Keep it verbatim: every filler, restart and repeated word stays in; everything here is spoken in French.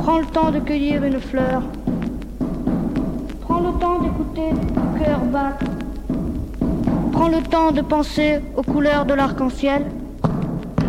Prends le temps de cueillir une fleur. Prends le temps d'écouter ton cœur battre. Prends le temps de penser aux couleurs de l'arc-en-ciel.